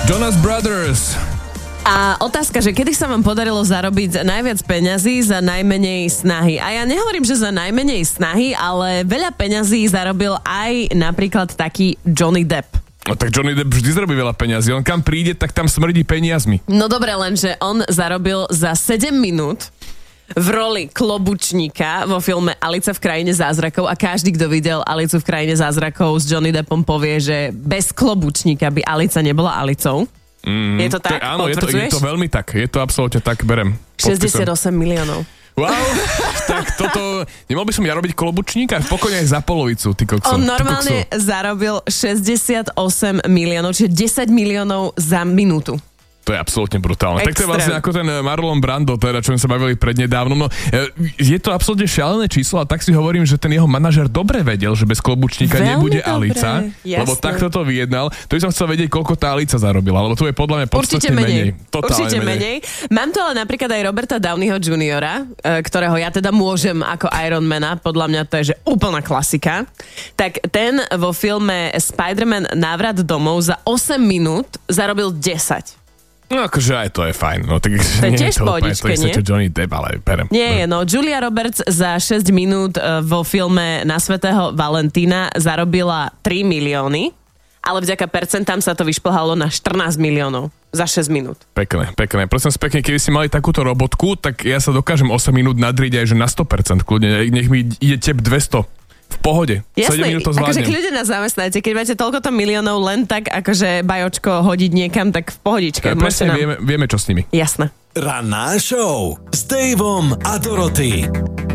Jonas Brothers. A otázka, že kedy sa vám podarilo zarobiť najviac peňazí za najmenej snahy? A ja nehovorím, že za najmenej snahy, ale veľa peňazí zarobil aj napríklad taký Johnny Depp. No tak Johnny Depp vždy zarobí veľa peňazí. On kam príde, tak tam smrdí peniazmi. No dobre, lenže on zarobil za 7 minút v roli klobučníka vo filme Alica v krajine zázrakov a každý, kto videl Alicu v krajine zázrakov s Johnny Deppom povie, že bez klobučníka by Alica nebola Alicou. Je to tak? Áno, je to veľmi tak. Je to absolútne tak, berem. 68 miliónov. Wow, tak toto... Nemal by som ja robiť klobučníka? Pokojne aj za polovicu, ty kokso. On normálne zarobil 68 miliónov, čiže 10 miliónov za minútu. To je absolútne brutálne. Extrém. Tak to je vlastne ako ten Marlon Brando, teda, čo sme sa bavili prednedávno. No, je to absolútne šialené číslo a tak si hovorím, že ten jeho manažer dobre vedel, že bez klobučníka nebude Alica, lebo takto to vyjednal. To by som chcel vedieť, koľko tá Alica zarobila, lebo to je podľa mňa podstatne menej. Určite menej. Mám tu ale napríklad aj Roberta Downeyho Jr., ktorého ja teda môžem ako Ironmana, podľa mňa to je že úplná klasika. Tak ten vo filme Spider-Man Návrat domov za 8 minút zarobil 10. No akože aj to je fajn. No, tak, to je tiež pohodičke, nie? To je Johnny Depp, ale berem. Nie, no Julia Roberts za 6 minút vo filme Na svätého Valentína zarobila 3 milióny, ale vďaka percentám sa to vyšplhalo na 14 miliónov za 6 minút. Pekné. Prosím vás pekne, keby si mali takúto robotku, tak ja sa dokážem 8 minút nadriť aj že na 100%. Kľudne, nech mi ide tep 200. V pohode. Jasné, akože kľudne nás zamestnajte, keď máte toľkoto miliónov len tak, akože bajočko hodiť niekam, tak v pohodičke. Presne, vieme čo s nimi. Jasné. Ranná show s Daveom a Dorothy.